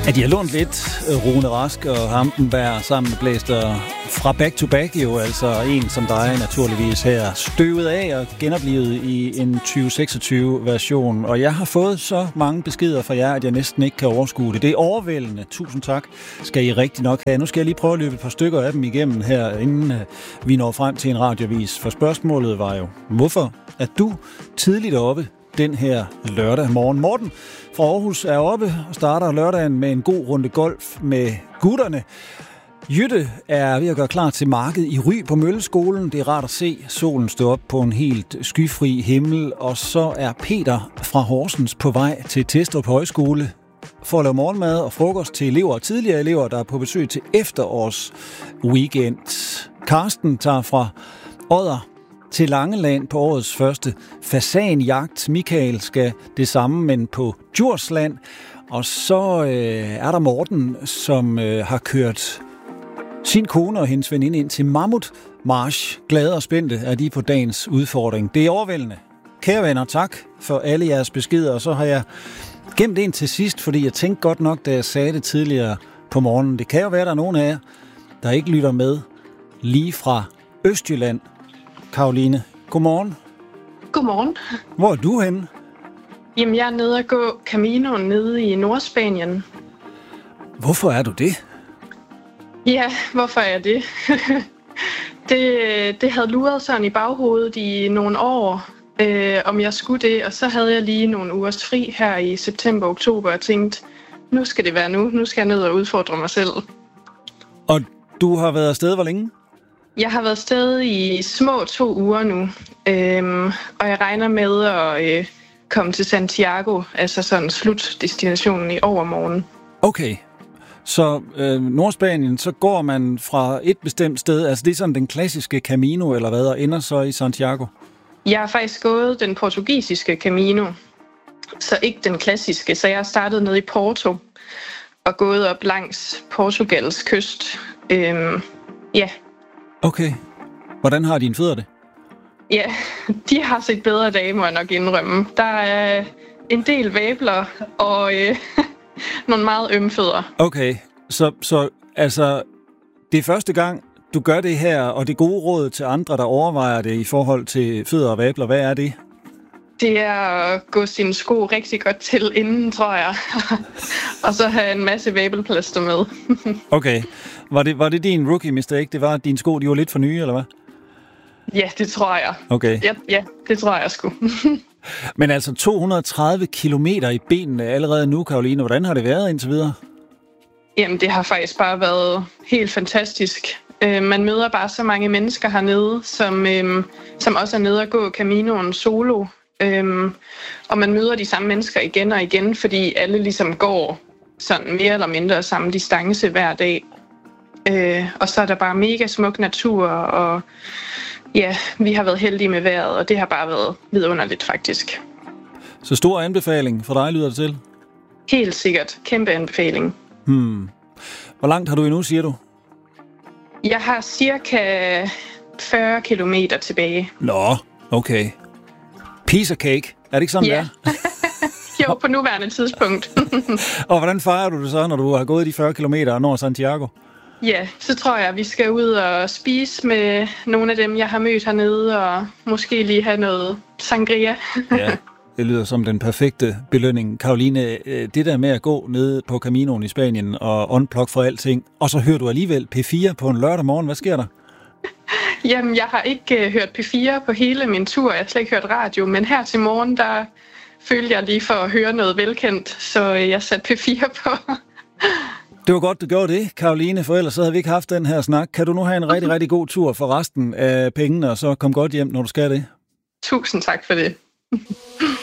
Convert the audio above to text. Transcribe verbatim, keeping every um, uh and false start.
Ja, de har lånt lidt Rune Rask og Hampenberg sammen med Blæster fra Back to Back, jo altså en som dig naturligvis her, støvet af og genoplevet i en tyve seksogtyve-version. Og jeg har fået så mange beskeder fra jer, at jeg næsten ikke kan overskue det. Det er overvældende. Tusind tak skal I rigtig nok have. Nu skal jeg lige prøve at løbe et par stykker af dem igennem her, inden vi når frem til en radiovis. For spørgsmålet var jo, hvorfor er du tidligt oppe den her lørdag morgen? Morten fra Aarhus er oppe og starter lørdagen med en god runde golf med gutterne. Jytte er ved at gøre klar til marked i Ry på Mølleskolen. Det er rart at se solen stå op på en helt skyfri himmel. Og så er Peter fra Horsens på vej til Testrup Højskole for at lave morgenmad og frokost til elever og tidligere elever, der er på besøg til efterårs weekend. Karsten tager fra Odder til Langeland på årets første fasanjagt. Michael skal det samme, men på Djursland. Og så øh, er der Morten, som øh, har kørt sin kone og hendes veninde ind til Mammut March. Glade og spændte er de på dagens udfordring. Det er overvældende. Kære venner, tak for alle jeres beskeder. Og så har jeg gemt en til sidst, fordi jeg tænkte godt nok, da jeg sagde det tidligere på morgenen. Det kan jo være, der er nogen af jer, der ikke lytter med lige fra Østjylland. Karoline, godmorgen. Godmorgen. Hvor er du henne? Jamen, jeg er nede at gå Caminoen nede i Nordspanien. Hvorfor er du det? Ja, hvorfor er det? det? Det havde luret sådan i baghovedet i nogle år, øh, om jeg skulle det. Og så havde jeg lige nogle ugers fri her i september-oktober og tænkte, nu skal det være nu. Nu skal jeg ned og udfordre mig selv. Og du har været afsted hvor længe? Jeg har været afsted i små to uger nu, øhm, og jeg regner med at øh, komme til Santiago, altså sådan slutdestinationen i overmorgen. Okay, så øh, Nordspanien, så går man fra et bestemt sted, altså det er sådan den klassiske Camino eller hvad, og ender så i Santiago? Jeg har faktisk gået den portugisiske Camino, så ikke den klassiske, så jeg har startet nede i Porto og gået op langs Portugals kyst. Øhm, ja. Okay. Hvordan har dine fødder det? Ja, de har set bedre dage, må jeg nok indrømme. Der er en del væbler og øh, nogle meget ømme fødder. Okay, så, så altså, det er første gang, du gør det her, og det gode råd til andre, der overvejer det i forhold til fødder og væbler, hvad er det? Det er at gå sine sko rigtig godt til inden, tror jeg. Og så have en masse væbelplaster med. Okay. Var det, var det din rookie mistake? Det var, at dine sko de var lidt for nye, eller hvad? Ja, det tror jeg. Okay. Ja, ja det tror jeg sgu. Men altså to hundrede og tredive kilometer i benene allerede nu, Karoline. Hvordan har det været indtil videre? Jamen, det har faktisk bare været helt fantastisk. Øh, man møder bare så mange mennesker hernede, som, øh, som også er nede at gå Caminoen solo. Øh, og man møder de samme mennesker igen og igen, fordi alle ligesom går sådan mere eller mindre samme distance hver dag. Øh, og så er der bare mega smuk natur, og ja, vi har været heldige med vejret, og det har bare været vidunderligt faktisk. Så stor anbefaling for dig, lyder det til? Helt sikkert. Kæmpe anbefaling. Hmm. Hvor langt har du endnu, siger du? Jeg har cirka fyrre kilometer tilbage. Nå, okay. Piece of cake. Er det ikke sådan, yeah. der? Jo, på nuværende tidspunkt. Og hvordan fejrer du det så, når du har gået de fyrre kilometer og når Santiago? Ja, så tror jeg, at vi skal ud og spise med nogle af dem, jeg har mødt hernede, og måske lige have noget sangria. Ja, det lyder som den perfekte belønning. Karoline, det der med at gå ned på Caminoen i Spanien og unplug for alting, og så hører du alligevel P fire på en lørdag morgen. Hvad sker der? Jamen, jeg har ikke uh, hørt P fire på hele min tur. Jeg har slet ikke hørt radio, men her til morgen, der følte jeg lige for at høre noget velkendt, så uh, jeg satte P fire på. Det var godt, du gjorde det, Karoline, for ellers så havde vi ikke haft den her snak. Kan du nu have en rigtig, rigtig god tur for resten af pengene, og så kom godt hjem, når du skal det? Tusind tak for det.